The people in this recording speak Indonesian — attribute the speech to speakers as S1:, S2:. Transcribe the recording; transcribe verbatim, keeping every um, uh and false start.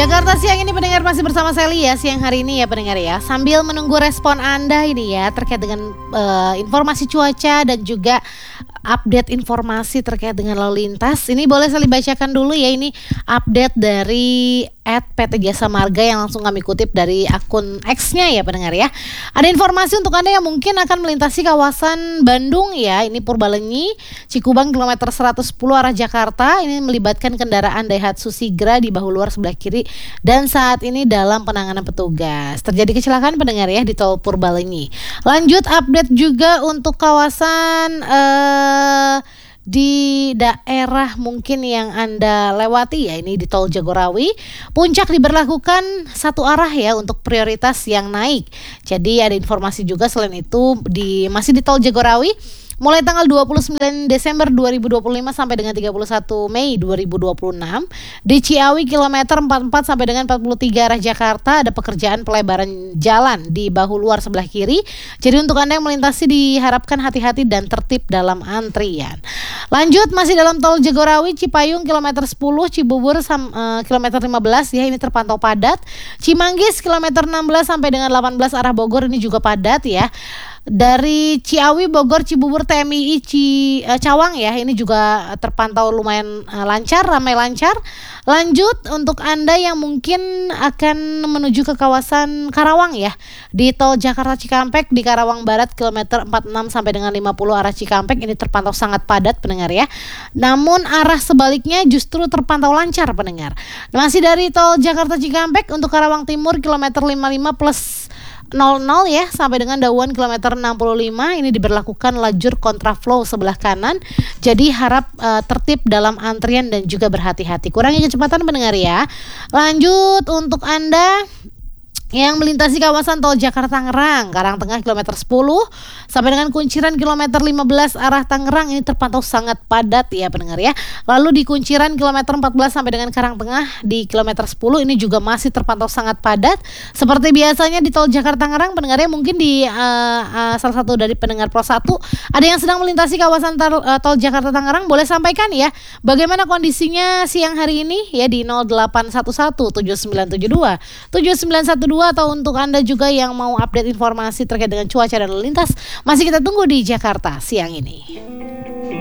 S1: Jakarta siang ini pendengar masih bersama saya Lia siang hari ini ya pendengar ya. Sambil menunggu respon Anda ini ya terkait dengan uh, informasi cuaca dan juga update informasi terkait dengan lalu lintas. Ini boleh saya bacakan dulu ya, ini update dari at P T Jasa Marga yang langsung kami kutip dari akun X-nya ya pendengar ya. Ada informasi untuk Anda yang mungkin akan melintasi kawasan Bandung ya. Ini Purbalenyi, Cikubang kilometer seratus sepuluh arah Jakarta. Ini melibatkan kendaraan Daihatsu Sigra di bahu luar sebelah kiri dan saat ini dalam penanganan petugas. Terjadi kecelakaan pendengar ya di tol Purbalenyi. Lanjut update juga untuk kawasan eh, di daerah mungkin yang Anda lewati ya, ini di tol Jagorawi. Puncak diberlakukan satu arah ya untuk prioritas yang naik. Jadi ada informasi juga selain itu di masih di tol Jagorawi mulai tanggal dua puluh sembilan Desember dua ribu dua puluh lima sampai dengan tiga puluh satu Mei dua ribu dua puluh enam di Ciawi kilometer empat puluh empat sampai dengan empat puluh tiga arah Jakarta ada pekerjaan pelebaran jalan di bahu luar sebelah kiri. Jadi untuk Anda yang melintasi diharapkan hati-hati dan tertib dalam antrian. Lanjut masih dalam tol Jagorawi, Cipayung kilometer sepuluh, Cibubur sam, uh, kilometer lima belas ya, ini terpantau padat. Cimanggis kilometer enam belas sampai dengan delapan belas arah Bogor ini juga padat ya. Dari Ciawi, Bogor, Cibubur, T M I I, Ci, uh, Cawang ya, ini juga terpantau lumayan uh, lancar, ramai lancar. Lanjut untuk Anda yang mungkin akan menuju ke kawasan Karawang ya, di tol Jakarta Cikampek di Karawang Barat kilometer empat puluh enam sampai dengan lima puluh arah Cikampek ini terpantau sangat padat pendengar ya. Namun arah sebaliknya justru terpantau lancar pendengar. Masih dari tol Jakarta Cikampek untuk Karawang Timur kilometer lima puluh lima plus nol nol ya sampai dengan Dauan kilometer enam puluh lima ini diberlakukan lajur kontraflow sebelah kanan. Jadi harap uh, tertib dalam antrian dan juga berhati-hati. Kurangi kecepatan pendengar ya. Lanjut untuk Anda yang melintasi kawasan tol Jakarta Tangerang, Karangtengah kilometer sepuluh sampai dengan Kunciran kilometer lima belas arah Tangerang ini terpantau sangat padat ya pendengar ya. Lalu di Kunciran kilometer empat belas sampai dengan Karangtengah di kilometer sepuluh ini juga masih terpantau sangat padat. Seperti biasanya di tol Jakarta Tangerang pendengar ya, mungkin di uh, uh, salah satu dari pendengar Pro satu ada yang sedang melintasi kawasan tar, uh, tol Jakarta Tangerang, boleh sampaikan ya bagaimana kondisinya siang hari ini ya di nol delapan satu satu tujuh sembilan tujuh dua tujuh sembilan satu dua. Atau untuk Anda juga yang mau update informasi terkait dengan cuaca dan lalu lintas, masih kita tunggu di Jakarta siang ini.